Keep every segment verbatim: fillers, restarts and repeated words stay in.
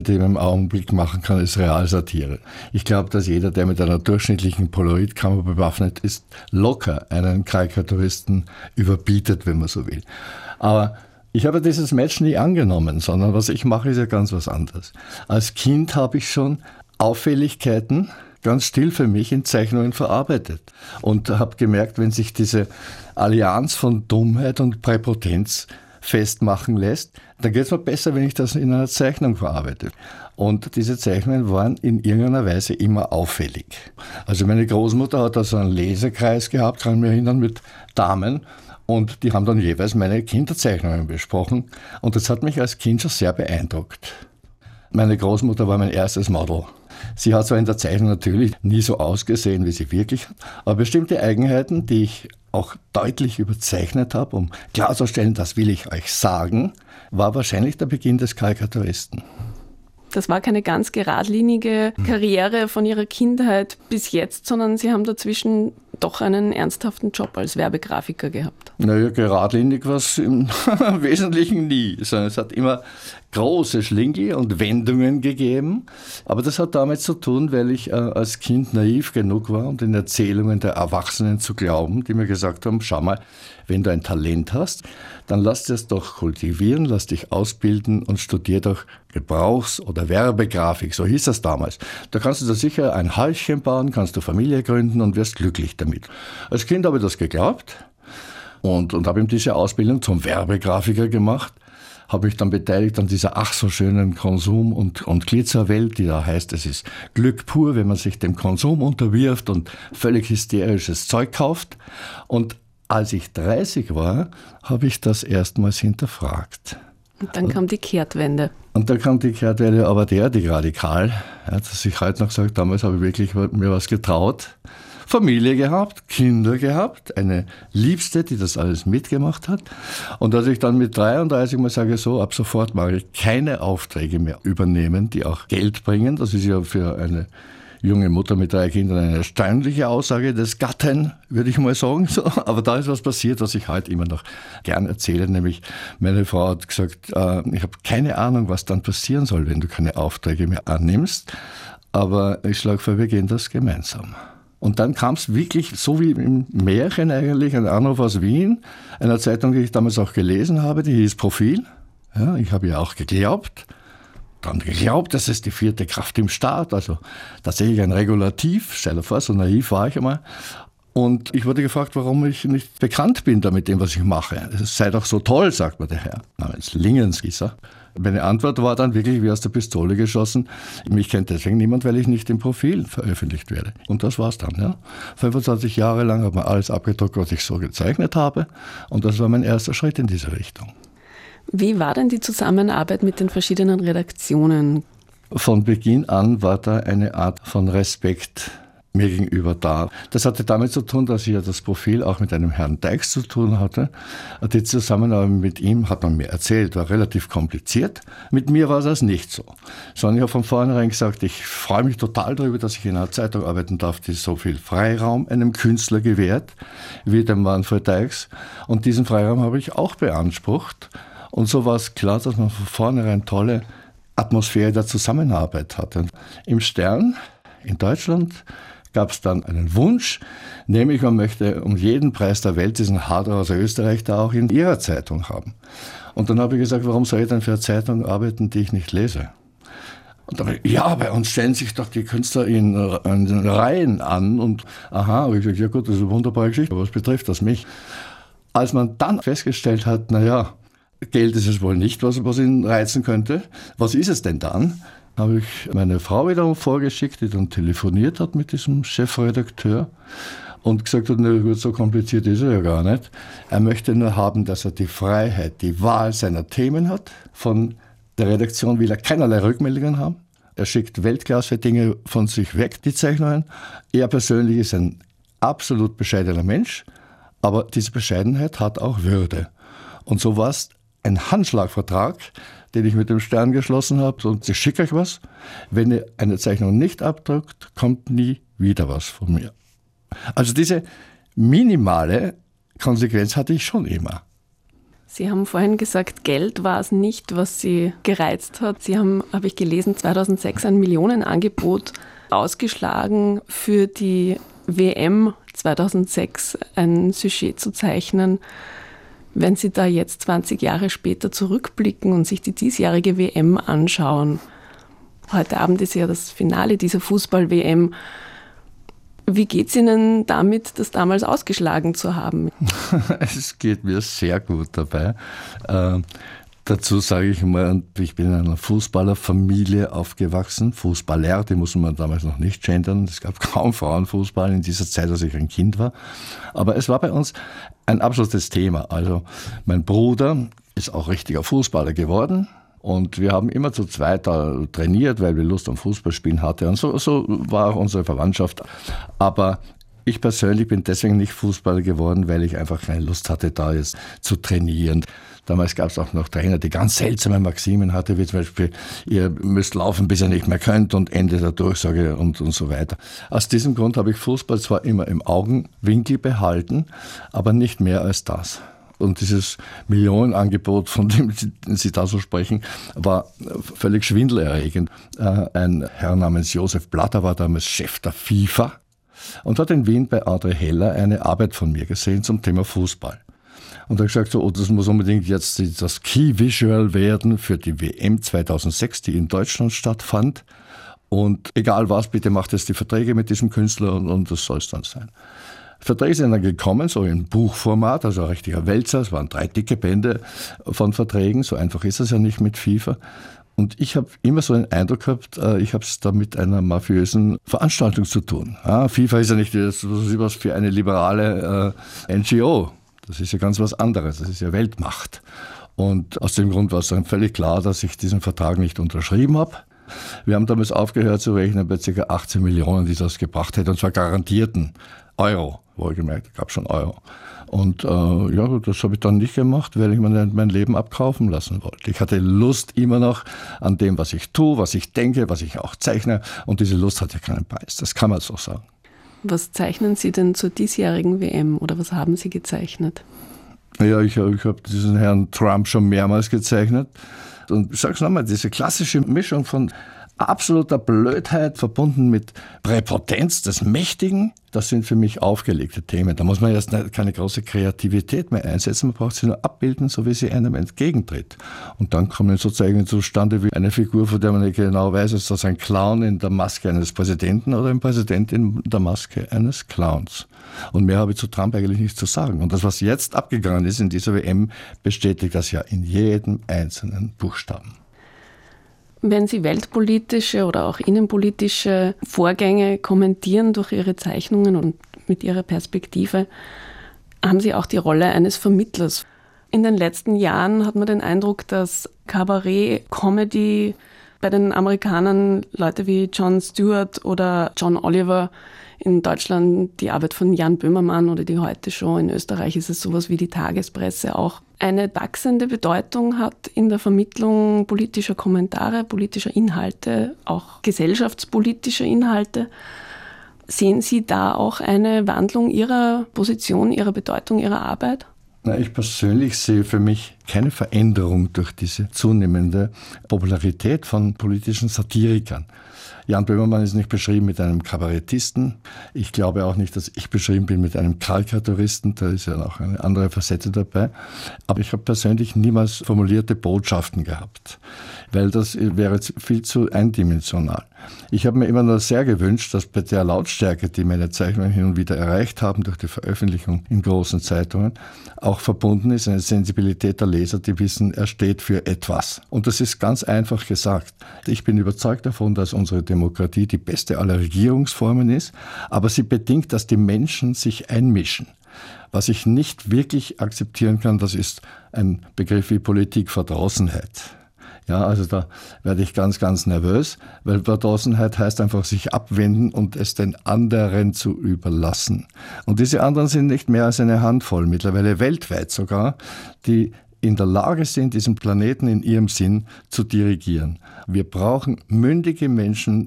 die man im Augenblick machen kann, ist Realsatire. Ich glaube, dass jeder, der mit einer durchschnittlichen Polaroidkamera bewaffnet ist, locker einen Karikaturisten überbietet, wenn man so will. Aber ich habe dieses Match nie angenommen, sondern was ich mache, ist ja ganz was anderes. Als Kind habe ich schon Auffälligkeiten ganz still für mich in Zeichnungen verarbeitet und habe gemerkt, wenn sich diese Allianz von Dummheit und Präpotenz festmachen lässt, dann geht es mir besser, wenn ich das in einer Zeichnung verarbeite. Und diese Zeichnungen waren in irgendeiner Weise immer auffällig. Also meine Großmutter hat da so einen Lesekreis gehabt, kann ich mich erinnern, mit Damen. Und die haben dann jeweils meine Kinderzeichnungen besprochen. Und das hat mich als Kind schon sehr beeindruckt. Meine Großmutter war mein erstes Model. Sie hat zwar in der Zeichnung natürlich nie so ausgesehen, wie sie wirklich hat, aber bestimmte Eigenheiten, die ich auch deutlich überzeichnet habe, um klarzustellen, das will ich euch sagen, war wahrscheinlich der Beginn des Karikaturisten. Das war keine ganz geradlinige Karriere von Ihrer Kindheit bis jetzt, sondern Sie haben dazwischen doch einen ernsthaften Job als Werbegrafiker gehabt. Naja, geradlinig war es im Wesentlichen nie, sondern es hat immer große Schlingel und Wendungen gegeben. Aber das hat damit zu tun, weil ich äh, als Kind naiv genug war, um den Erzählungen der Erwachsenen zu glauben, die mir gesagt haben, schau mal, wenn du ein Talent hast, dann lass dir es doch kultivieren, lass dich ausbilden und studier doch Gebrauchs- oder Werbegrafik, so hieß das damals. Da kannst du dir sicher ein Häuschen bauen, kannst du Familie gründen und wirst glücklich damit. Als Kind habe ich das geglaubt und, und habe ihm diese Ausbildung zum Werbegrafiker gemacht, habe mich dann beteiligt an dieser ach so schönen Konsum- und, und Glitzerwelt, die da heißt, es ist Glück pur, wenn man sich dem Konsum unterwirft und völlig hysterisches Zeug kauft. Und als ich dreißig war, habe ich das erstmals hinterfragt. Und dann kam die Kehrtwende. Und da kam die Kehrtwende, aber derartig radikal, ja, dass ich heute noch sage, damals habe ich wirklich mir was getraut. Familie gehabt, Kinder gehabt, eine Liebste, die das alles mitgemacht hat. Und als ich dann mit dreiunddreißig mal sage, so, ab sofort mag ich keine Aufträge mehr übernehmen, die auch Geld bringen. Das ist ja für eine junge Mutter mit drei Kindern eine erstaunliche Aussage des Gatten, würde ich mal sagen. So, aber da ist was passiert, was ich heute immer noch gern erzähle, nämlich meine Frau hat gesagt, äh, ich habe keine Ahnung, was dann passieren soll, wenn du keine Aufträge mehr annimmst, aber ich schlage vor, wir gehen das gemeinsam. Und dann kam es wirklich, so wie im Märchen eigentlich, ein Anruf aus Wien, einer Zeitung, die ich damals auch gelesen habe, die hieß Profil. Ja, ich habe ja auch geglaubt, dann geglaubt, das ist die vierte Kraft im Staat, also tatsächlich ein Regulativ, stell dir vor, so naiv war ich einmal. Und ich wurde gefragt, warum ich nicht bekannt bin da mit dem, was ich mache. Es sei doch so toll, sagt mir der Herr, namens Lingensgießer. Meine Antwort war dann wirklich wie aus der Pistole geschossen. Mich kennt deswegen niemand, weil ich nicht im Profil veröffentlicht werde. Und das war's dann. Ja. fünfundzwanzig Jahre lang hat man alles abgedruckt, was ich so gezeichnet habe. Und das war mein erster Schritt in diese Richtung. Wie war denn die Zusammenarbeit mit den verschiedenen Redaktionen? Von Beginn an war da eine Art von Respekt mir gegenüber da. Das hatte damit zu tun, dass ich ja das Profil auch mit einem Herrn Deix zu tun hatte. Die Zusammenarbeit mit ihm, hat man mir erzählt, war relativ kompliziert. Mit mir war das nicht so. Sondern ich habe von vornherein gesagt, ich freue mich total darüber, dass ich in einer Zeitung arbeiten darf, die so viel Freiraum einem Künstler gewährt, wie dem Manfred Deix. Und diesen Freiraum habe ich auch beansprucht. Und so war es klar, dass man von vornherein tolle Atmosphäre der Zusammenarbeit hatte. Im Stern in Deutschland gab es dann einen Wunsch, nämlich man möchte um jeden Preis der Welt diesen Hardrock aus Österreich da auch in ihrer Zeitung haben. Und dann habe ich gesagt, warum soll ich denn für eine Zeitung arbeiten, die ich nicht lese? Und dann habe ich, ja, bei uns stellen sich doch die Künstler in, in Reihen an und aha, habe ich gesagt, ja gut, das ist eine wunderbare Geschichte, aber was betrifft das mich? Als man dann festgestellt hat, naja, Geld ist es wohl nicht, was, was ihn reizen könnte, was ist es denn dann? Habe ich meine Frau wiederum vorgeschickt, die dann telefoniert hat mit diesem Chefredakteur und gesagt hat, na gut, so kompliziert ist er ja gar nicht. Er möchte nur haben, dass er die Freiheit, die Wahl seiner Themen hat. Von der Redaktion will er keinerlei Rückmeldungen haben. Er schickt Weltklasse-Dinge von sich weg, die Zeichnungen. Er persönlich ist ein absolut bescheidener Mensch, aber diese Bescheidenheit hat auch Würde. Und so war es ein Handschlagvertrag, den ich mit dem Stern geschlossen habe. Und ich schicke euch was. Wenn ihr eine Zeichnung nicht abdruckt, kommt nie wieder was von mir. Also diese minimale Konsequenz hatte ich schon immer. Sie haben vorhin gesagt, Geld war es nicht, was Sie gereizt hat. Sie haben, habe ich gelesen, zweitausendsechs ein Millionenangebot ausgeschlagen, für die W M zweitausendsechs ein Sujet zu zeichnen. Wenn Sie da jetzt zwanzig Jahre später zurückblicken und sich die diesjährige W M anschauen, heute Abend ist ja das Finale dieser Fußball-W M, wie geht es Ihnen damit, das damals ausgeschlagen zu haben? Es geht mir sehr gut dabei. Äh, dazu sage ich mal, ich bin in einer Fußballerfamilie aufgewachsen. Fußballer, die musste man damals noch nicht gendern. Es gab kaum Frauenfußball in dieser Zeit, als ich ein Kind war. Aber es war bei uns ein absolutes Thema. Also mein Bruder ist auch richtiger Fußballer geworden. Und wir haben immer zu zweit da trainiert, weil wir Lust am Fußballspielen hatten. Und so, so war auch unsere Verwandtschaft. Aber ich persönlich bin deswegen nicht Fußballer geworden, weil ich einfach keine Lust hatte, da jetzt zu trainieren. Damals gab es auch noch Trainer, die ganz seltsame Maximen hatten, wie zum Beispiel, ihr müsst laufen, bis ihr nicht mehr könnt und Ende der Durchsage und, und so weiter. Aus diesem Grund habe ich Fußball zwar immer im Augenwinkel behalten, aber nicht mehr als das. Und dieses Millionenangebot, von dem Sie da so sprechen, war völlig schwindelerregend. Ein Herr namens Josef Blatter war damals Chef der FIFA und hat in Wien bei André Heller eine Arbeit von mir gesehen zum Thema Fußball. Und er hat gesagt, so, oh, das muss unbedingt jetzt das Key Visual werden für die W M zweitausendsechs, die in Deutschland stattfand. Und egal was, bitte macht jetzt die Verträge mit diesem Künstler und, und das soll es dann sein. Verträge sind dann gekommen, so in Buchformat, also ein richtiger Wälzer. Es waren drei dicke Bände von Verträgen, so einfach ist es ja nicht mit FIFA. Und ich habe immer so einen Eindruck gehabt, ich habe es da mit einer mafiösen Veranstaltung zu tun. Ja, FIFA ist ja nicht was für eine liberale äh, N G O. Das ist ja ganz was anderes, das ist ja Weltmacht. Und aus dem Grund war es dann völlig klar, dass ich diesen Vertrag nicht unterschrieben habe. Wir haben damals aufgehört zu rechnen bei ca. achtzehn Millionen, die das gebracht hätte, und zwar garantierten Euro, wohlgemerkt, gab schon Euro. Und äh, ja, das habe ich dann nicht gemacht, weil ich mir mein Leben abkaufen lassen wollte. Ich hatte Lust immer noch an dem, was ich tue, was ich denke, was ich auch zeichne, und diese Lust hatte keinen Preis, das kann man so sagen. Was zeichnen Sie denn zur diesjährigen W M oder was haben Sie gezeichnet? Ja, ich, ich habe diesen Herrn Trump schon mehrmals gezeichnet. Und ich sage es nochmal, diese klassische Mischung von absoluter Blödheit verbunden mit Präpotenz des Mächtigen, das sind für mich aufgelegte Themen. Da muss man erst keine große Kreativität mehr einsetzen, man braucht sie nur abbilden, so wie sie einem entgegentritt. Und dann kommen sozusagen zustande wie eine Figur, von der man nicht genau weiß, ist das ein Clown in der Maske eines Präsidenten oder ein Präsident in der Maske eines Clowns. Und mehr habe ich zu Trump eigentlich nichts zu sagen. Und das, was jetzt abgegangen ist in dieser W M, bestätigt das ja in jedem einzelnen Buchstaben. Wenn Sie weltpolitische oder auch innenpolitische Vorgänge kommentieren durch Ihre Zeichnungen und mit Ihrer Perspektive, haben Sie auch die Rolle eines Vermittlers. In den letzten Jahren hat man den Eindruck, dass Kabarett, Comedy bei den Amerikanern Leute wie Jon Stewart oder John Oliver, in Deutschland die Arbeit von Jan Böhmermann oder die Heute-Show, in Österreich ist es sowas wie die Tagespresse, auch eine wachsende Bedeutung hat in der Vermittlung politischer Kommentare, politischer Inhalte, auch gesellschaftspolitischer Inhalte. Sehen Sie da auch eine Wandlung Ihrer Position, Ihrer Bedeutung, Ihrer Arbeit? Na, ich persönlich sehe für mich keine Veränderung durch diese zunehmende Popularität von politischen Satirikern. Jan Böhmermann ist nicht beschrieben mit einem Kabarettisten. Ich glaube auch nicht, dass ich beschrieben bin mit einem Karikaturisten. Da ist ja noch eine andere Facette dabei. Aber ich habe persönlich niemals formulierte Botschaften gehabt, weil das wäre viel zu eindimensional. Ich habe mir immer nur sehr gewünscht, dass bei der Lautstärke, die meine Zeichnungen hin und wieder erreicht haben durch die Veröffentlichung in großen Zeitungen, auch verbunden ist eine Sensibilität der Leser, die wissen, er steht für etwas. Und das ist ganz einfach gesagt. Ich bin überzeugt davon, dass unsere Demokratie die beste aller Regierungsformen ist, aber sie bedingt, dass die Menschen sich einmischen. Was ich nicht wirklich akzeptieren kann, das ist ein Begriff wie Politikverdrossenheit. Ja, also da werde ich ganz, ganz nervös, weil Verdrossenheit heißt einfach sich abwenden und es den anderen zu überlassen. Und diese anderen sind nicht mehr als eine Handvoll, mittlerweile weltweit sogar, die in der Lage sind, diesen Planeten in ihrem Sinn zu dirigieren. Wir brauchen mündige Menschen,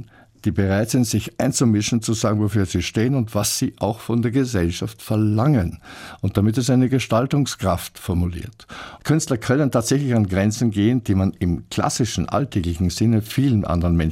die bereit sind, sich einzumischen, zu sagen, wofür sie stehen und was sie auch von der Gesellschaft verlangen. Und damit ist eine Gestaltungskraft formuliert. Künstler können tatsächlich an Grenzen gehen, die man im klassischen, alltäglichen Sinne vielen anderen Menschen